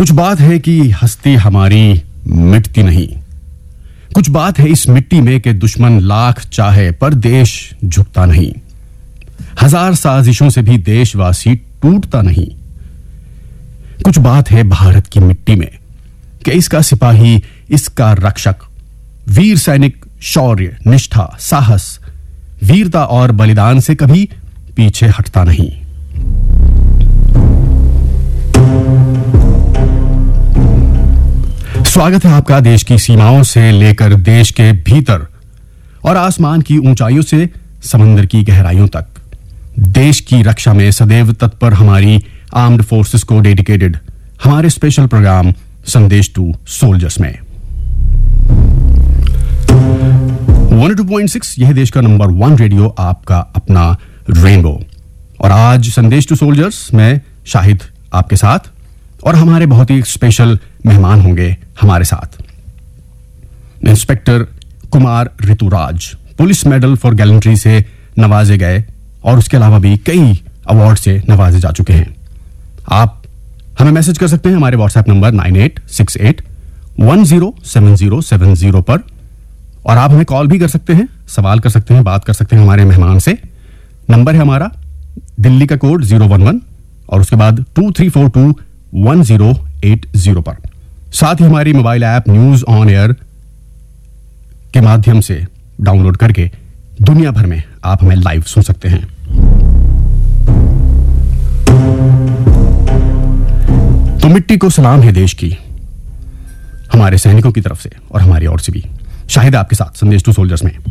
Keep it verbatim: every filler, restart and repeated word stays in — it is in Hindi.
कुछ बात है कि हस्ती हमारी मिटती नहीं। कुछ बात है इस मिट्टी में कि दुश्मन लाख चाहे पर देश झुकता नहीं। हजार साजिशों से भी देशवासी टूटता नहीं। कुछ बात है भारत की मिट्टी में कि इसका सिपाही, इसका रक्षक, वीर सैनिक शौर्य, निष्ठा, साहस, वीरता और बलिदान से कभी पीछे हटता नहीं। स्वागत है आपका देश की सीमाओं से लेकर देश के भीतर और आसमान की ऊंचाइयों से समंदर की गहराइयों तक। देश की रक्षा में सदैव तत्पर हमारी आर्म्ड फोर्सेस को डेडिकेटेड हमारे स्पेशल प्रोग्राम संदेश टू सोल्जर्स में one O two point six यह देश का नंबर वन रेडियो, आपका अपना रेनबो। और आज संदेश टू सोल्जर्स में शाहिद आपके साथ और हमारे बहुत ही स्पेशल मेहमान होंगे हमारे साथ। Inspector Kumar Rituraj police medal for gallantry से नवाजे गए और उसके अलावा भी कई अवार्ड से नवाजे जा चुके हैं। आप हमें मैसेज कर सकते हैं हमारे WhatsApp number nine eight six eight one zero seven zero seven zero पर, और आप हमें कॉल भी कर सकते हैं, सवाल कर सकते हैं, बात कर सकते हैं हमारे मेहमान से। नंबर है हमारा दिल्ली का कोड जीरो वन वन और उसके बाद to three four to one zero eight zero पर। साथ ही हमारी mobile app news on air के माध्यम से डाउनलोड करके दुनिया भर में आप हमें लाइव सुन सकते हैं। तो मिट्टी को सलाम है देश की, हमारे सैनिकों की तरफ से और हमारी ओर से भी। शाहिद आपके साथ संदेश टू सोल्जर्स में।